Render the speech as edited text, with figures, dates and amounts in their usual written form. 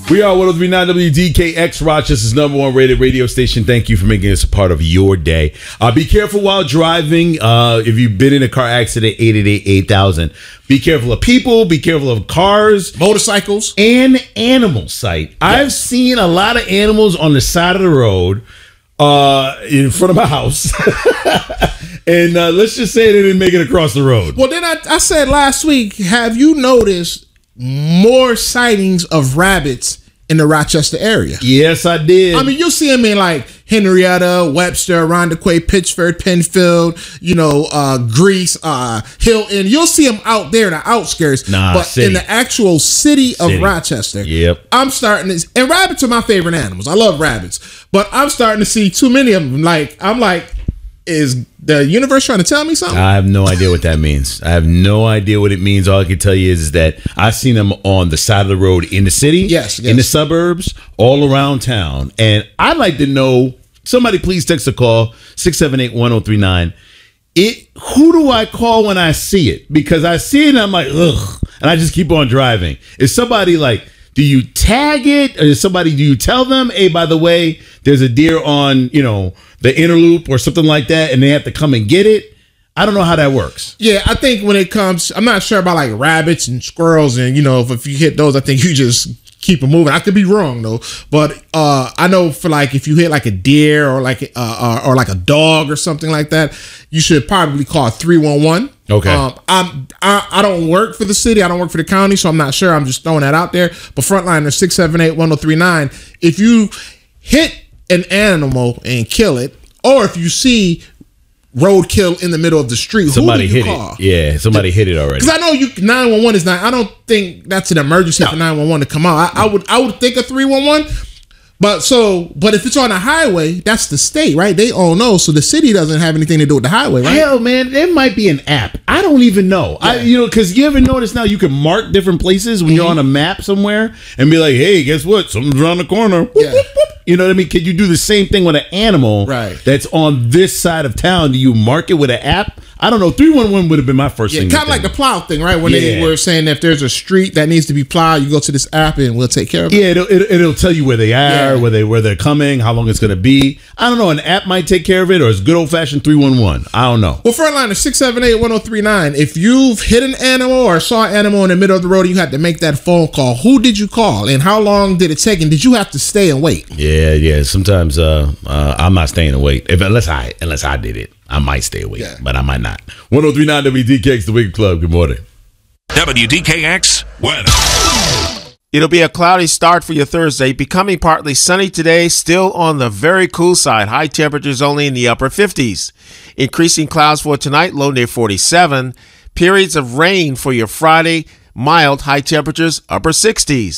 We are 103.9 WDKX, Rochester's #1 rated radio station. Thank you for making us a part of your day. Be careful while driving. If you've been in a car accident, 888-8000. Be careful of people. Be careful of cars, motorcycles, and animal sight. Yes. I've seen a lot of animals on the side of the road in front of my house. And let's just say they didn't make it across the road. Well, then I said last week, have you noticed more sightings of rabbits in the Rochester area? Yes, I did. I mean, you'll see them in like Henrietta, Webster, Arundequay, Pittsford, Penfield, Greece, Hilton. You'll see them out there in the outskirts. But city. In the actual city of Rochester, I'm starting to, and rabbits are my favorite animals. I love rabbits, but I'm starting to see too many of them. I'm like, is the universe trying to tell me something? I have no idea what that means. I have no idea what it means. All I can tell you is that I've seen them on the side of the road in the city, in the suburbs, all around town. And I'd like to know, somebody please text a call, 678-1039. Who do I call when I see it? Because I see it and I'm like, ugh, and I just keep on driving. Is somebody like, do you tag it? Or do you tell them, hey, by the way, there's a deer on, the inner loop or something like that, and they have to come and get it? I don't know how that works. Yeah, I think when it comes, I'm not sure about like rabbits and squirrels, and if you hit those, I think you just keep them moving. I could be wrong though, but I know for like if you hit like a deer or like a dog or something like that, you should probably call 311. Okay. I don't work for the city. I don't work for the county, so I'm not sure. I'm just throwing that out there. But Frontliner 678-1039. If you hit an animal and kill it, or if you see roadkill in the middle of the street, somebody who do you hit call? it. Yeah, somebody hit it already. Because I know 911 is not. I don't think that's an emergency for 911 to come out. I would think a 311. But if it's on a highway, that's the state, right? They all know, so the city doesn't have anything to do with the highway, right? Hell, man, there might be an app. I don't even know. Yeah. Because you ever notice now you can mark different places when you're on a map somewhere and be like, hey, guess what? Something's around the corner. Whoop, whoop, whoop. You know what I mean? Can you do the same thing with an animal that's on this side of town? Do you mark it with an app? I don't know. 311 would have been my first thing. Kind of like the plow thing, right? When they were saying that if there's a street that needs to be plowed, you go to this app and we'll take care of it. Yeah, it'll tell you where they are, where they're coming, how long it's going to be. I don't know. An app might take care of it, or it's good old fashioned 311. I don't know. Well, Frontliner 678-1039. If you've hit an animal or saw an animal in the middle of the road and you had to make that phone call, who did you call and how long did it take? And did you have to stay and wait? Yeah. Sometimes I'm not staying and wait. Unless I did it. I might stay awake, but I might not. 103.9 WDKX, The Wicked Club. Good morning. WDKX weather. It'll be a cloudy start for your Thursday, becoming partly sunny today, still on the very cool side. High temperatures only in the upper 50s. Increasing clouds for tonight, low near 47. Periods of rain for your Friday, mild high temperatures, upper 60s.